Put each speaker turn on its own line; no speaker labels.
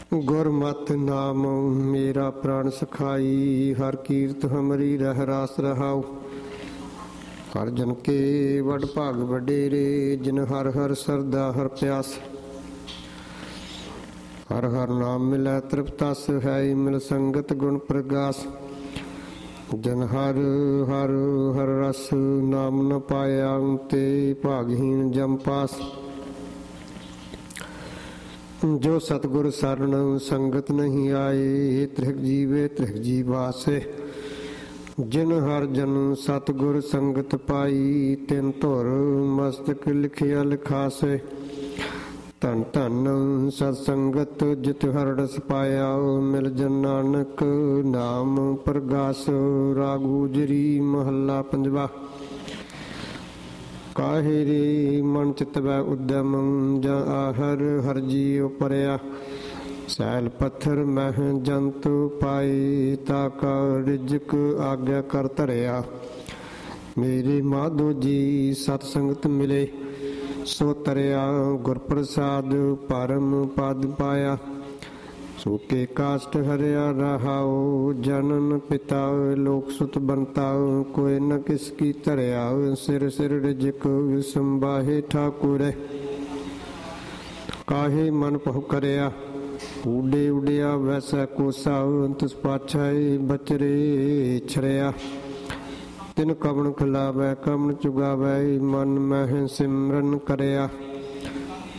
ਗੁਰਮਤਿ ਨਾਮ ਮੇਰਾ ਪ੍ਰਾਣ ਸਖਾਈ, ਹਰ ਕੀਰਤ ਹਮਰੀ ਰਹਿ ਰਾਸ ਰਹਾਉ। ਹਰ ਜਨ ਕੇ ਵਡ ਭਾਗ ਵਡੇਰੇ, ਜਿਨ ਹਰ ਹਰ ਸਰਦਾ ਹਰ ਪਿਆਸ। ਹਰ ਹਰ ਨਾਮ ਮਿਲੈ ਤ੍ਰਿਪਤਸ, ਹੈ ਮਿਲ ਸੰਗਤ ਗੁਣ ਪ੍ਰਗਾਸ। ਜਨ ਹਰ ਹਰ ਹਰ ਰਸ, ਨਾਮ ਨ ਪਾਇਆ ਤੇ ਭਾਗਹੀਣ ਜਮ ਪਾਸ। ਜੋ ਸਤਿਗੁਰ ਸਰਣ ਸੰਗਤ ਨਹੀਂ ਆਏ, ਤ੍ਰਿਗ ਜੀਵੇ ਤ੍ਰਿਗ ਜੀ ਵਾਸੇ। ਜਿਨ ਹਰ ਜਨ ਸਤਿਗੁਰ ਸੰਗਤ ਪਾਈ, ਤਿਨ ਧੁਰ ਮਸਤਕ ਲਿਖਿਆ ਲਿਖਾਸੇ। ਧਨ ਧਨ ਸਤ ਸੰਗਤ ਜਿਤ ਹਰ ਰਸ ਪਾਇਆ, ਮਿਲ ਜਨ ਨਾਨਕ ਨਾਮ ਪ੍ਰਗਾਸ। ਰਾਗ ਗੁਜਰੀ ਮਹੱਲਾ ਪੰਜਵਾ। ਕਾਹੇ ਰੇ ਮਨ ਚਿਤ ਵੈ ਉਦਮ, ਜਾਂ ਆਹਰ ਹਰ ਜੀਉ ਪਰਿਆ। ਸੈਲ ਪੱਥਰ ਮਹਿ ਜੰਤ ਪਾਏ, ਤਾ ਕਾ ਰਿਜਕ ਆਗਿਆ ਕਰ ਧਰਿਆ। ਮੇਰੇ ਮਾਧੋ ਜੀ ਸਤ ਸੰਗਤ ਮਿਲੇ, ਸੋ ਤਰਿਆ ਗੁਰ ਪ੍ਰਸਾਦ ਪਰਮ ਪਦ ਪਾਇਆ। ਸੋ ਕੇ ਕਾਸ਼ਟ ਹਰਿਆ ਰਹਾਉ, ਜਨਨ ਪਿਤਾ ਲੋਕ ਸੁਤ ਬੰਤਾ। ਕੋਈ ਨ ਕਿਸ ਕੀ ਧਰਿਆ, ਸਿਰ ਸਿਰ ਰਿਜਕ ਸੰਭਾਹੇ ਠਾਕੁਰ। ਕਾਹੇ ਮਨ ਬਹੁ ਕਰਿਆ, ਊਡੇ ਉਡਿਆ ਵੈਸੈ ਕੋਸਾ। ਤਿਸ ਪਾਛਾਏ ਬਚਰੇ ਛਰਿਆ, ਤਿਨ ਕਵਣ ਖਿਲਾਵੈ ਕਵਣ ਚੁਗਾਵੈ। ਮਨ ਮਹਿ ਸਿਮਰਨ ਕਰਿਆ,